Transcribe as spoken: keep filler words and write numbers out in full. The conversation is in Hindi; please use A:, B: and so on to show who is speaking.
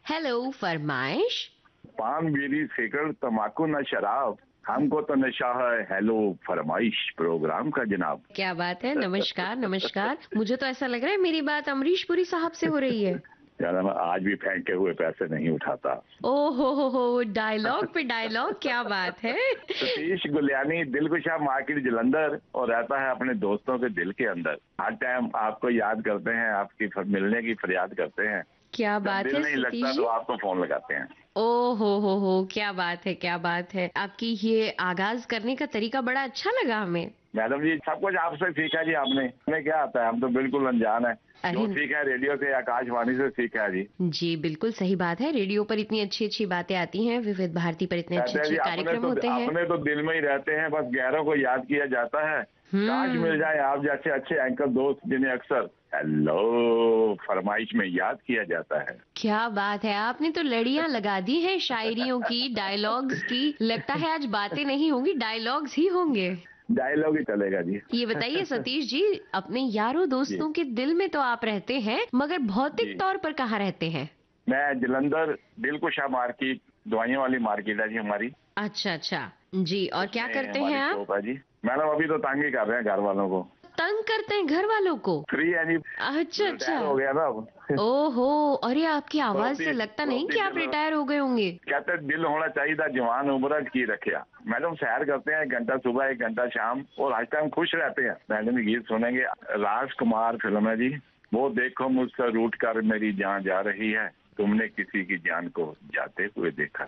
A: हेलो, फरमाइश।
B: पान बीड़ी सिगरेट तम्बाकू न शराब, हमको तो नशा है हेलो फरमाइश प्रोग्राम का जनाब।
A: क्या बात है। नमस्कार नमस्कार। मुझे तो ऐसा लग रहा है मेरी बात अमरीश पुरी साहब से हो रही है।
B: यार मैं आज भी फेंके हुए पैसे नहीं उठाता।
A: ओ हो हो हो, डायलॉग पे डायलॉग, क्या बात है।
B: सतीश गुलियानी, दिलकुशा मार्केट जलंधर, और रहता है अपने दोस्तों के दिल के अंदर। हर टाइम आपको याद करते हैं, आपकी फ- मिलने की फरियाद करते हैं।
A: क्या
B: जब
A: बात
B: दिल
A: है
B: नहीं
A: सतीश
B: लगता
A: जी।
B: तो आपको फोन लगाते हैं।
A: ओ हो हो हो, क्या बात है, क्या बात है। आपकी ये आगाज करने का तरीका बड़ा अच्छा लगा हमें।
B: मैडम जी, सब कुछ आपसे सीखा जी आपने। हमें क्या आता है, हम तो बिल्कुल अनजान है।
A: अरे
B: जो सीखा है रेडियो से, आकाशवाणी से सीखा है जी।
A: जी, बिल्कुल सही बात है। रेडियो पर इतनी अच्छी अच्छी बातें आती हैं, विविध भारती पर इतने अच्छे
B: कहते हैं
A: अच्छे
B: जी, अपने
A: कार्यक्रम
B: तो
A: होते हैं।
B: अपने तो दिल में ही रहते हैं, बस गैरों को याद किया जाता है। काश मिल
A: हम्म।
B: जाए आप जैसे अच्छे एंकर दोस्त, जिन्हें अक्सर हेलो फरमाइश में याद किया जाता है।
A: क्या बात है, आपने तो लड़ियां लगा दी हैं शायरियों की, डायलॉग्स की। लगता है आज बातें नहीं होंगी, डायलॉग्स ही होंगे।
B: डायलॉग ही चलेगा जी।
A: ये बताइए सतीश जी, अपने यारों
B: जी
A: दोस्तों के दिल में तो आप रहते हैं, मगर भौतिक
B: जी,
A: तौर पर कहाँ रहते हैं?
B: मैं जलंधर दिलकुशा मार्केट, दवाइयों वाली मार्केट है जी हमारी।
A: अच्छा अच्छा। जी, और क्या
B: उसमें
A: करते हैं
B: हमारी
A: आप?
B: शॉप है जी। मैडम अभी तो तंग ही कर रहे हैं घर वालों को।
A: तंग करते हैं घर वालों को?
B: फ्री है जी,
A: अच्छा अच्छा।
B: रिटायर हो गया ना अब।
A: ओहो, अरे आपकी आवाज
B: बहुत ही
A: से लगता नहीं
B: बहुत ही
A: कि आप
B: दिल,
A: रिटायर हो गए होंगे।
B: कहते हैं दिल होना चाहिए था जवान, उम्र की रखिया। मैडम सैर करते हैं, एक घंटा सुबह एक घंटा शाम, और हर टाइम खुश रहते हैं। मैडम गीत सुनेंगे, राजकुमार फिल्म है जी। वो देखो मुझसे रूठ कर मेरी जान जा रही है, तुमने किसी की जान को जाते हुए देखा।